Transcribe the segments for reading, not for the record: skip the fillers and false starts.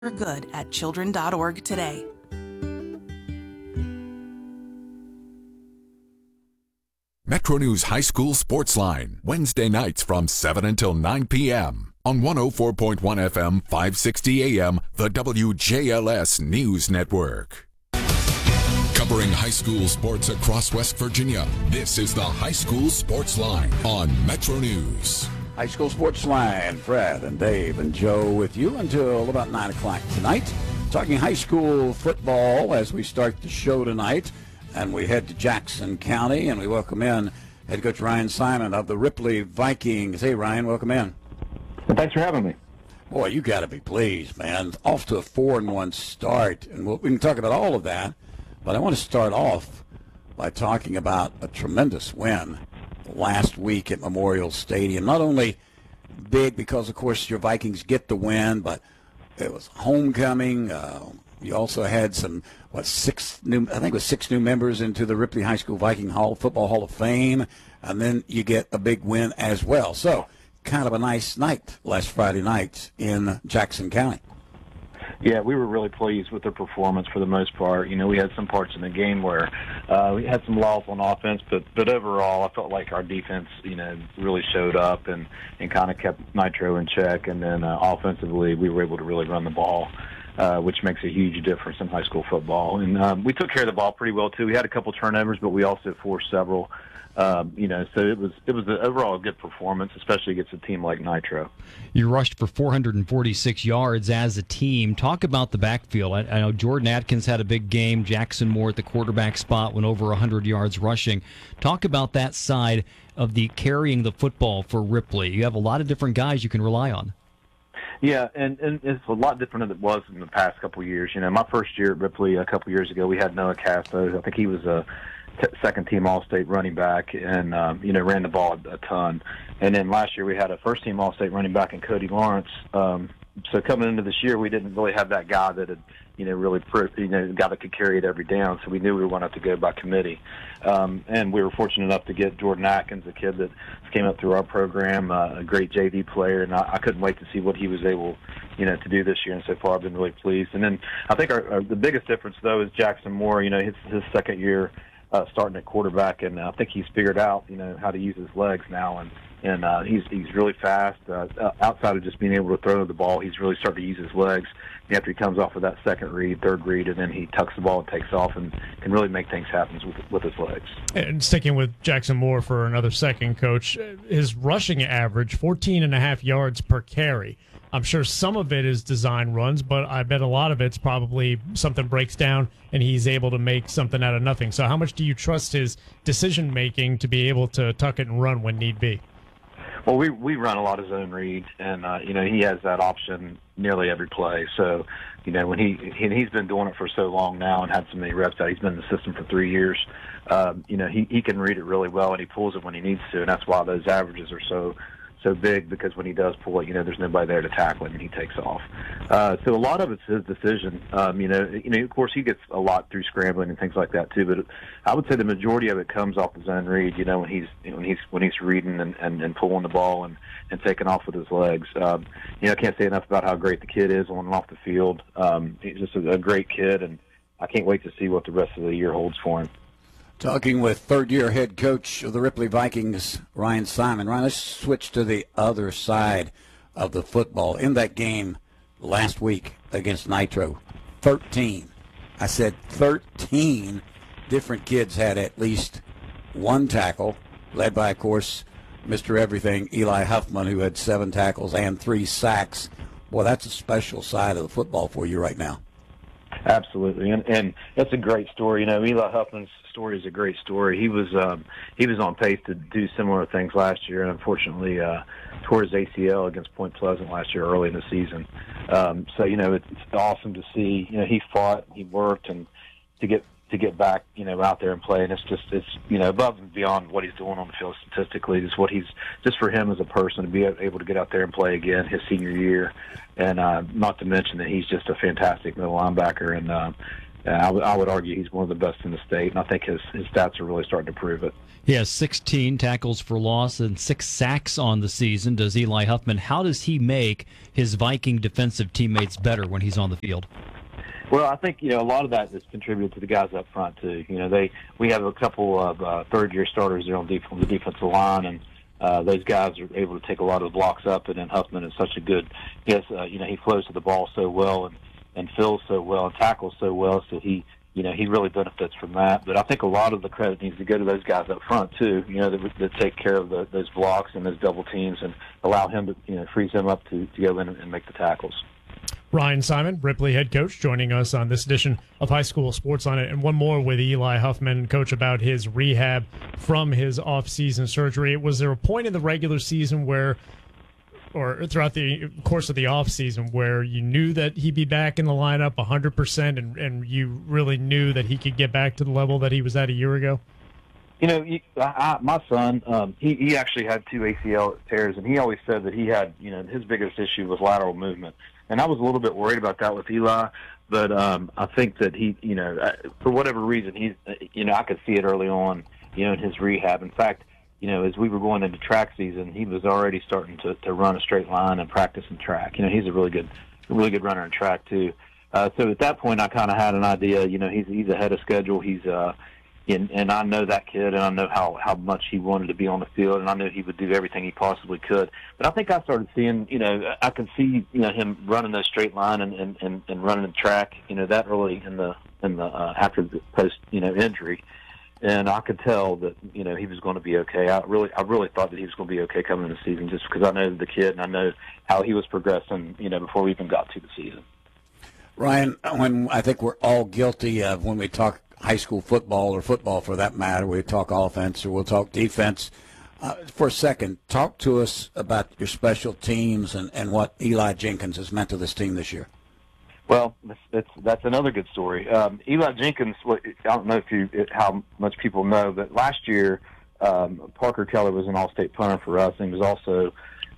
good at children.org today. Metro News High School Sports Line, Wednesday nights from 7 until 9 p.m. on 104.1 FM, 560 AM, the WJLS News Network. Covering high school sports across West Virginia, this is the High School Sports Line on Metro News. High School Sports Line, Fred and Dave and Joe with you until about 9 o'clock tonight. Talking high school football as we start the show tonight. And we head to Jackson County, and we welcome in head coach Ryan Simon of the Ripley Vikings. Hey, Ryan, welcome in. Well, thanks for having me. Boy, you got to be pleased, man. Off to a 4-1 start, and we can talk about all of that. But I want to start off by talking about a tremendous win last week at Memorial Stadium. Not only big because, of course, your Vikings get the win, but it was homecoming. You also had some, six new members into the Ripley High School Viking Football Hall of Fame, and then you get a big win as well. So kind of a nice night last Friday night in Jackson County. Yeah, we were really pleased with their performance for the most part. You know, we had some parts in the game where we had some lulls on offense, but overall I felt like our defense, really showed up and kind of kept Nitro in check. And then offensively we were able to really run the ball, which makes a huge difference in high school football. And we took care of the ball pretty well, too. We had a couple turnovers, but we also forced several. So it was overall a good performance, especially against a team like Nitro. You rushed for 446 yards as a team. Talk about the backfield. I know Jordan Atkins had a big game. Jackson Moore at the quarterback spot went over 100 yards rushing. Talk about that side of the carrying the football for Ripley. You have a lot of different guys you can rely on. Yeah, and it's a lot different than it was in the past couple of years. My first year at Ripley a couple of years ago, we had Noah Castro. I think he was a second-team All-State running back and, ran the ball a ton. And then last year we had a first-team All-State running back in Cody Lawrence. So coming into this year, we didn't really have that guy that had, guy that could carry it every down. So we knew we were going to have to go by committee. And we were fortunate enough to get Jordan Atkins, a kid that came up through our program, a great JV player, and I couldn't wait to see what he was able, to do this year. And so far, I've been really pleased. And then I think the biggest difference, though, is Jackson Moore. His second year starting at quarterback, and I think he's figured out, how to use his legs now, and he's really fast. Outside of just being able to throw the ball, he's really starting to use his legs after he comes off of that second read, third read, and then he tucks the ball and takes off and can really make things happen with his legs. And sticking with Jackson Moore for another second, Coach, his rushing average, 14.5 yards per carry. I'm sure some of it is design runs, but I bet a lot of it's probably something breaks down and he's able to make something out of nothing. So how much do you trust his decision-making to be able to tuck it and run when need be? Well, we run a lot of zone reads, and, he has that option nearly every play. So, when he's been doing it for so long now and had so many reps out, he's been in the system for 3 years, he can read it really well, and he pulls it when he needs to, and that's why those averages are so big, because when he does pull it, there's nobody there to tackle him, and he takes off. So a lot of it's his decision. Of course, he gets a lot through scrambling and things like that too. But I would say the majority of it comes off the zone read. When he's reading and pulling the ball and taking off with his legs. I can't say enough about how great the kid is on and off the field. He's just a great kid, and I can't wait to see what the rest of the year holds for him. Talking with third-year head coach of the Ripley Vikings, Ryan Simon. Ryan, let's switch to the other side of the football. In that game last week against Nitro, 13 different kids had at least one tackle, led by, of course, Mr. Everything, Eli Huffman, who had 7 tackles and 3 sacks. Boy, that's a special side of the football for you right now. Absolutely, and that's a great story. Eli Huffman's story is a great story. He was on pace to do similar things last year, and unfortunately tore his ACL against Point Pleasant last year early in the season. So it's awesome to see. He fought, he worked, and to get back, out there and play. And it's above and beyond what he's doing on the field statistically. It's what he's just for him as a person to be able to get out there and play again his senior year. And not to mention that he's just a fantastic middle linebacker. And I would argue he's one of the best in the state, and I think his stats are really starting to prove it. He has 16 tackles for loss and 6 sacks on the season, does Eli Huffman. How does he make his Viking defensive teammates better when he's on the field? Well, I think, a lot of that is contributed to the guys up front, too. We have a couple of third-year starters there on the defensive line, and those guys are able to take a lot of the blocks up, and then Huffman is such a good, he flows to the ball so well and fills so well and tackles so well, so he really benefits from that. But I think a lot of the credit needs to go to those guys up front, too, that take care of those blocks and those double teams and allow him to, frees him up to go in and make the tackles. Ryan Simon, Ripley head coach, joining us on this edition of High School Sports on It. And one more with Eli Huffman, coach, about his rehab from his off-season surgery. Was there a point in the regular season or throughout the course of the off-season where you knew that he'd be back in the lineup 100% and you really knew that he could get back to the level that he was at a year ago? My son, he actually had 2 ACL tears, and he always said that he had, his biggest issue was lateral movement. And I was a little bit worried about that with Eli, but I think that he, for whatever reason, he's, I could see it early on, in his rehab. In fact, as we were going into track season, he was already starting to run a straight line and practice in track. He's a really good runner in track too. So at that point, I kind of had an idea. He's ahead of schedule. He's and I know that kid, and I know how much he wanted to be on the field, and I knew he would do everything he possibly could. But I think I started seeing, I could see, him running a straight line and running the track, that early in the after the post, injury. And I could tell that, he was going to be okay. I really thought that he was going to be okay coming in the season, just because I know the kid and I know how he was progressing, before we even got to the season. Ryan, when I think we're all guilty of when we talk high school football or football for that matter, we talk offense or we'll talk defense. For a second, talk to us about your special teams and what Eli Jenkins has meant to this team this year. Well, that's another good story. Eli Jenkins, I don't know how much people know, but last year Parker Keller was an all-state punter for us, and he was also,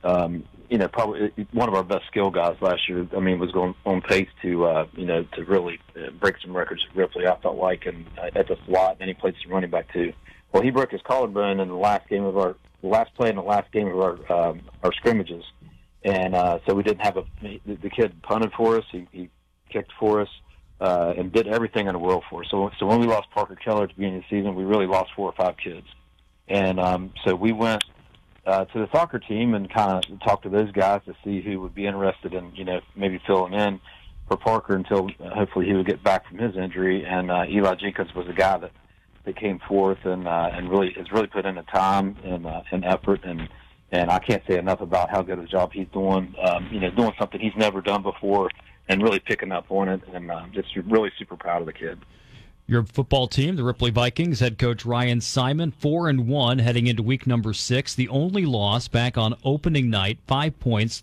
probably one of our best skill guys last year. I mean, was going on pace to, to really break some records at Ripley, I felt like, and at the slot, and he played some running back too. Well, he broke his collarbone in the last play in the last game of our scrimmages, and so we didn't have the kid punted for us. He kicked for us and did everything in the world for us. So when we lost Parker Keller at the beginning of the season, we really lost 4 or 5 kids, and so we went to the soccer team and kind of talk to those guys to see who would be interested in, maybe filling in for Parker until hopefully he would get back from his injury. And Eli Jenkins was a guy that came forth and really has really put in the time and effort. And I can't say enough about how good a job he's doing, doing something he's never done before and really picking up on it. And just really super proud of the kid. Your football team, the Ripley Vikings, head coach Ryan Simon, 4-1 heading into week number 6. The only loss back on opening night, 5 points,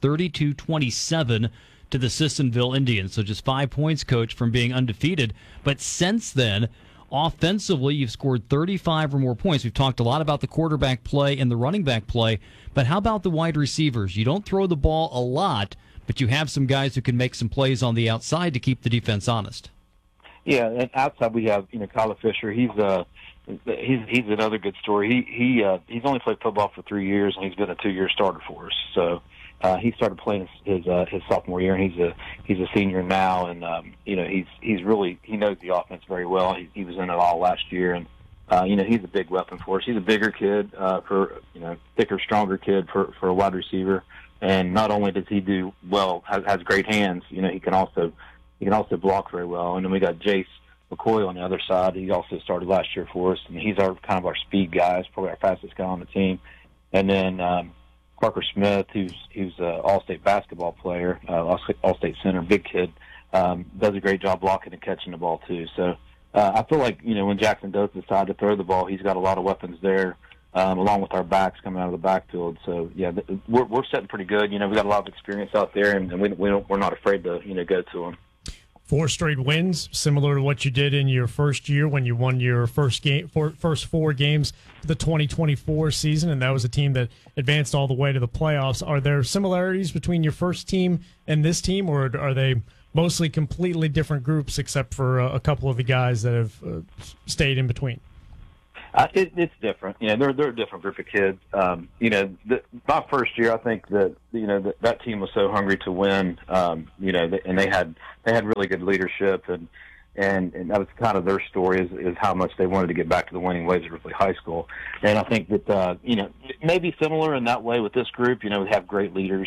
32-27 to the Sissonville Indians. So just 5 points, coach, from being undefeated. But since then, offensively, you've scored 35 or more points. We've talked a lot about the quarterback play and the running back play, but how about the wide receivers? You don't throw the ball a lot, but you have some guys who can make some plays on the outside to keep the defense honest. Yeah, and outside we have Kyler Fisher. He's another good story. He's only played football for 3 years, and he's been a 2-year starter for us. So he started playing his sophomore year, and he's a senior now, and he knows the offense very well. He was in it all last year, and he's a big weapon for us. He's a bigger kid, thicker, stronger kid for a wide receiver. And not only does he do well, has great hands, he can also block very well. And then we got Jace McCoy on the other side. He also started last year for us, and he's our speed guy. He's probably our fastest guy on the team. And then Parker Smith, who's an all-state basketball player, all-state center, big kid, does a great job blocking and catching the ball too. So I feel like when Jackson does decide to throw the ball, he's got a lot of weapons there, along with our backs coming out of the backfield. So yeah, we're setting pretty good. We got a lot of experience out there, and we're not afraid to go to them. 4 straight wins, similar to what you did in your first year when you won your first 4 games for the 2024 season, and that was a team that advanced all the way to the playoffs. Are there similarities between your first team and this team, or are they mostly completely different groups, except for a couple of the guys that have stayed in between. It's different. They're a different group of kids. My first year, I think that that team was so hungry to win. And they had really good leadership, and that was kind of their story is how much they wanted to get back to the winning ways at Ripley High School. And I think that it may be similar in that way with this group. We have great leaders,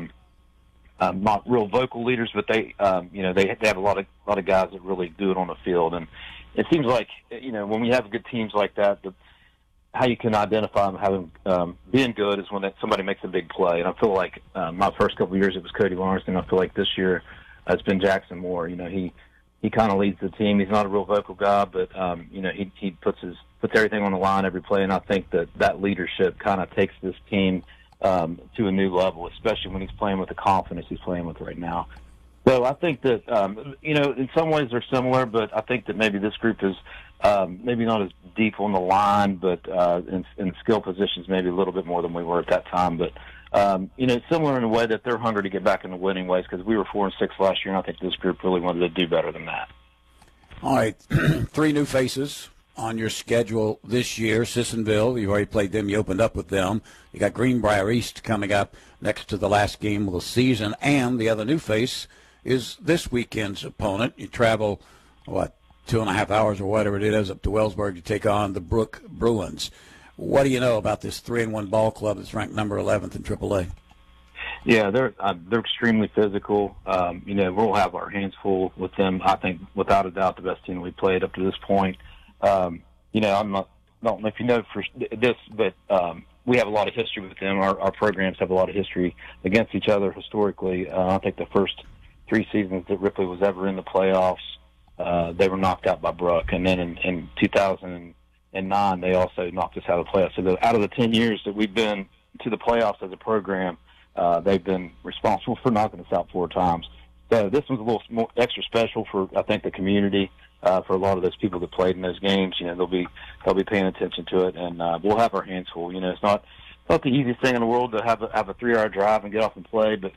not real vocal leaders, but they have a lot of guys that really do it on the field. And it seems like, when we have good teams like that, how you can identify them having being good is when somebody makes a big play. And I feel like my first couple of years it was Cody Lawrence, and I feel like this year it's been Jackson Moore. He kind of leads the team. He's not a real vocal guy, but he puts everything on the line every play. And I think that leadership kind of takes this team to a new level, especially when he's playing with the confidence he's playing with right now. So I think that, in some ways they're similar, but I think that maybe this group is maybe not as deep on the line, but in skill positions maybe a little bit more than we were at that time. But, similar in a way that they're hungry to get back into winning ways, because we were 4-6 last year, and I think this group really wanted to do better than that. All right, 3 new faces on your schedule this year. Sissonville, you've already played them. You opened up with them. You got Greenbrier East coming up next to the last game of the season, and the other new face is this weekend's opponent. You travel, 2.5 hours or whatever it is up to Wellsburg to take on the Brook Bruins. What do you know about this 3-1 ball club that's ranked number 11th in AAA? Yeah, they're extremely physical. We'll have our hands full with them. I think, without a doubt, the best team we played up to this point. I don't know if you know for this, but we have a lot of history with them. Our programs have a lot of history against each other historically. I think the first 3 seasons that Ripley was ever in the playoffs, they were knocked out by Brook. And then in 2009, they also knocked us out of the playoffs. So out of the 10 years that we've been to the playoffs as a program, they've been responsible for knocking us out 4 times. So this was a little more extra special for, I think, the community, for a lot of those people that played in those games. They'll be paying attention to it, and we'll have our hands full. It's not the easiest thing in the world to have a 3-hour drive and get off and play, but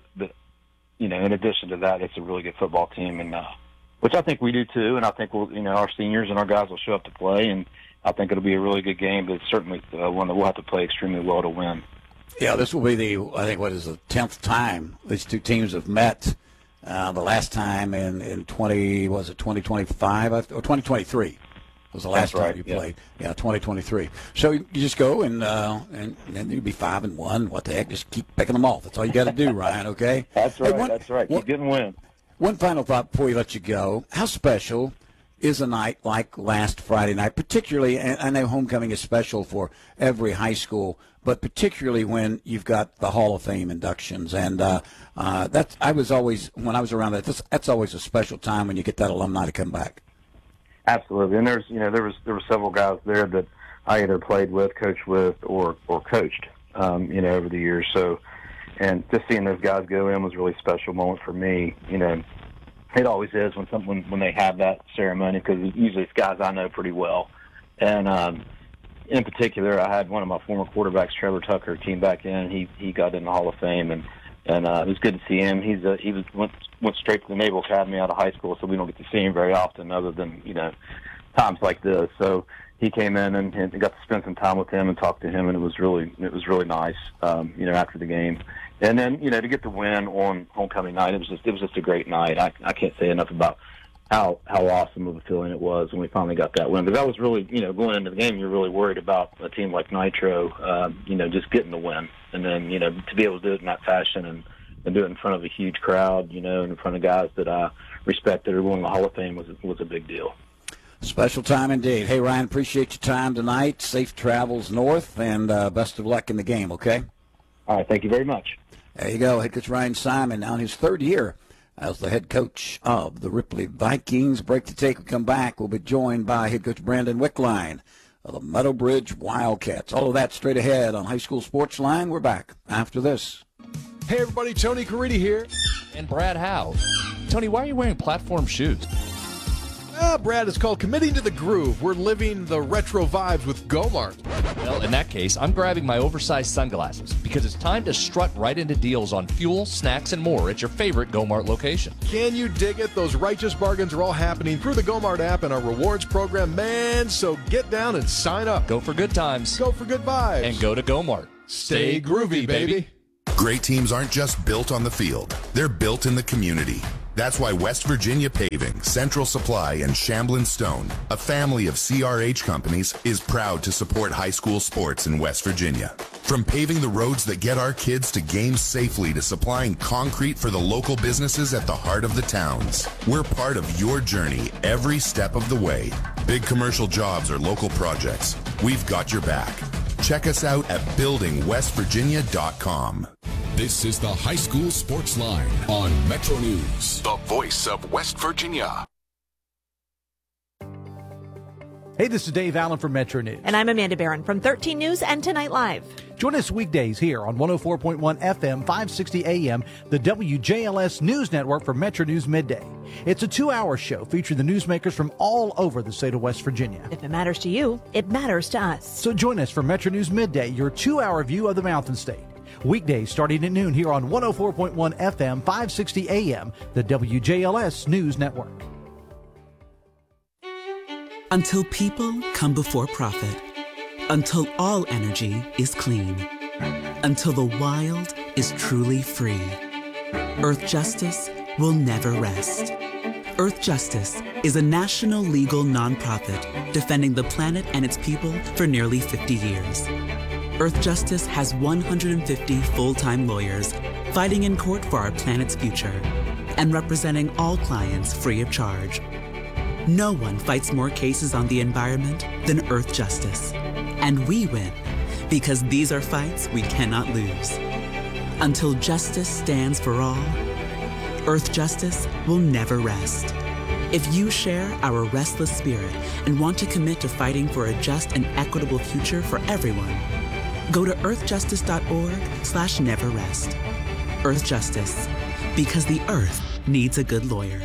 in addition to that, it's a really good football team, and which I think we do too. And I think our seniors and our guys will show up to play, and I think it'll be a really good game. But it's certainly one that we'll have to play extremely well to win. Yeah, this will be the 10th time these two teams have met. The last time in 2025 or 2023 was the last time you played. Yeah, 2023. So you just go and then you'd be 5-1. What the heck? Just keep picking them off. That's all you got to do, Ryan. Okay. That's right. That's right. Keep getting wins. One final thought before we let you go. How special is a night like last Friday night, particularly, and I know homecoming is special for every high school, but particularly when you've got the Hall of Fame inductions. And I was always, when I was around that's always a special time when you get that alumni to come back. Absolutely. And there were several guys there that I either played with, coached with, or coached, over the years. So, and just seeing those guys go in was a really special moment for me. It always is when they have that ceremony, because usually it's guys I know pretty well. And in particular, I had one of my former quarterbacks, Trevor Tucker, came back in. He got in the Hall of Fame, and it was good to see him. He went straight to the Naval Academy out of high school, so we don't get to see him very often, other than times like this. So he came in and got to spend some time with him and talk to him, and it was really nice. After the game. And then, to get the win on homecoming night, it was just a great night. I can't say enough about how awesome of a feeling it was when we finally got that win. But that was really, going into the game, you're really worried about a team like Nitro, just getting the win. And then, to be able to do it in that fashion and do it in front of a huge crowd, in front of guys that I respect that are going to the Hall of Fame was a big deal. Special time indeed. Hey, Ryan, appreciate your time tonight. Safe travels north, and best of luck in the game, okay? All right, thank you very much. There you go, head coach Ryan Simon, now in his 3rd year as the head coach of the Ripley Vikings. Break to take. We come back. We'll be joined by head coach Brandon Wickline of the Meadowbridge Wildcats. All of that straight ahead on High School Sports Line. We're back after this. Hey, everybody, Tony Caridi here. And Brad Howe. Tony, why are you wearing platform shoes? Brad, it's called committing to the groove. We're living the retro vibes with Gomart. Well, in that case, I'm grabbing my oversized sunglasses because it's time to strut right into deals on fuel, snacks, and more at your favorite Gomart location. Can you dig it? Those righteous bargains are all happening through the Gomart app and our rewards program, man. So get down and sign up. Go for good times. Go for good vibes. And go to Gomart. Stay groovy, baby. Great teams aren't just built on the field. They're built in the community. That's why West Virginia Paving, Central Supply, and Shamblin Stone, a family of CRH companies, is proud to support high school sports in West Virginia. From paving the roads that get our kids to games safely to supplying concrete for the local businesses at the heart of the towns, we're part of your journey every step of the way. Big commercial jobs or local projects, we've got your back. Check us out at buildingwestvirginia.com. This is the High School Sports Line on Metro News, the voice of West Virginia. Hey, this is Dave Allen from Metro News. And I'm Amanda Barron from 13 News and Tonight Live. Join us weekdays here on 104.1 FM, 560 AM, the WJLS News Network for Metro News Midday. It's a 2-hour show featuring the newsmakers from all over the state of West Virginia. If it matters to you, it matters to us. So join us for Metro News Midday, your 2-hour view of the Mountain State. Weekdays starting at noon here on 104.1 FM, 560 AM, the WJLS News Network. Until people come before profit. Until all energy is clean. Until the wild is truly free. Earth Justice will never rest. Earth Justice is a national legal nonprofit defending the planet and its people for nearly 50 years. Earth Justice has 150 full-time lawyers fighting in court for our planet's future and representing all clients free of charge. No one fights more cases on the environment than Earth Justice. And we win because these are fights we cannot lose. Until justice stands for all, Earth Justice will never rest. If you share our restless spirit and want to commit to fighting for a just and equitable future for everyone, go to earthjustice.org/neverrest. Earth Justice, because the earth needs a good lawyer.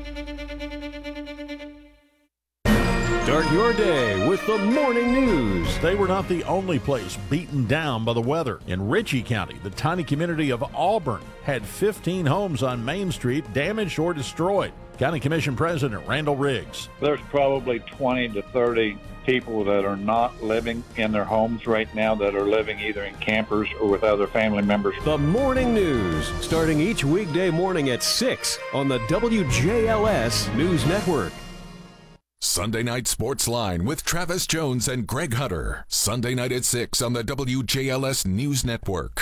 Start your day with the morning news. They were not the only place beaten down by the weather. In Ritchie County, the tiny community of Auburn had 15 homes on Main Street damaged or destroyed. County Commission President Randall Riggs. There's probably 20 to 30 people that are not living in their homes right now, that are living either in campers or with other family members. The morning news, starting each weekday morning at 6 on the WJLS News Network. Sunday Night Sports Line with Travis Jones and Greg Hunter. Sunday night at 6 on the WJLS News Network.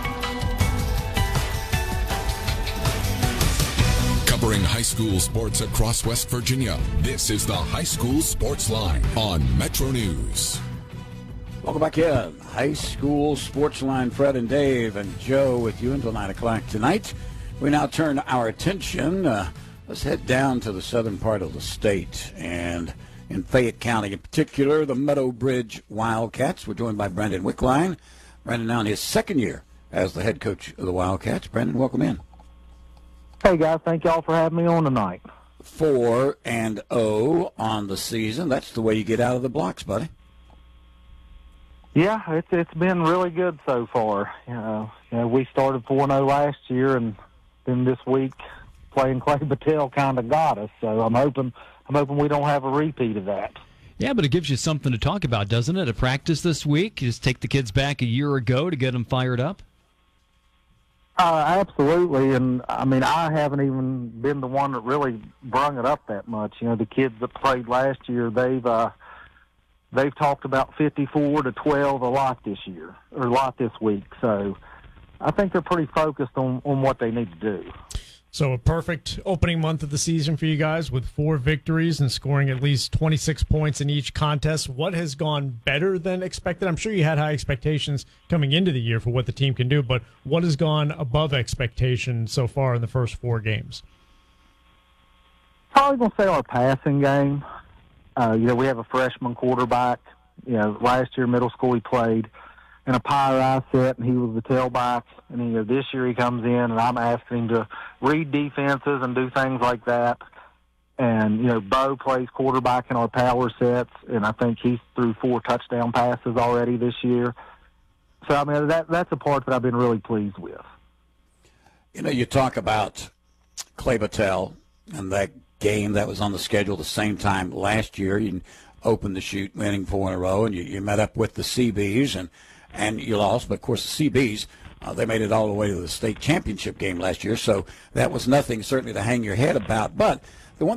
Covering high school sports across West Virginia, this is the High School Sports Line on Metro News. Welcome back in. High School Sports Line, Fred and Dave and Joe with you until 9 o'clock tonight. We now turn our attention, let's head down to the southern part of the state, and in Fayette County in particular, the Meadow Bridge Wildcats. We're joined by Brandon Wickline. Brandon now in his second year as the head coach of the Wildcats. Brandon, welcome in. Hey, guys. Thank y'all for having me on tonight. 4-0 on the season. That's the way you get out of the blocks, buddy. Yeah, it's been really good so far. We started 4-0 last year, and then this week playing Clay Battelle kind of got us. So I'm hoping we don't have a repeat of that. Yeah, but it gives you something to talk about, doesn't it? A practice this week. You just take the kids back a year ago to get them fired up. Absolutely, and I mean, I haven't even been the one that really brung it up that much. The kids that played last year, they've talked about 54-12 a lot this year, or a lot this week. So I think they're pretty focused on what they need to do. So a perfect opening month of the season for you guys with 4 victories and scoring at least 26 points in each contest. What has gone better than expected? I'm sure you had high expectations coming into the year for what the team can do, but what has gone above expectation so far in the first 4 games? Probably going to say our passing game. We have a freshman quarterback. Last year middle school he played in a Pie set, and he was the tailback. And this year he comes in, and I'm asking him to read defenses and do things like that. And, Bo plays quarterback in our power sets, and I think he's threw 4 touchdown passes already this year. So, I mean, that's a part that I've been really pleased with. You talk about Clay Battelle and that game that was on the schedule the same time last year. You opened the shoot winning 4 in a row, and you met up with the CBs, and you lost. But, of course, the CBs, they made it all the way to the state championship game last year, so that was nothing certainly to hang your head about. But